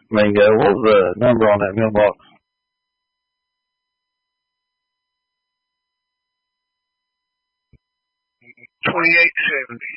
Mingo, what was the number on that mailbox? 2870.